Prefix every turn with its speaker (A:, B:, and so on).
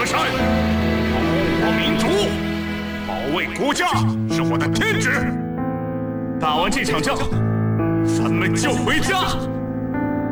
A: 山，保我民族，保卫国家是我的天职。
B: 打完这场仗，咱们就回家。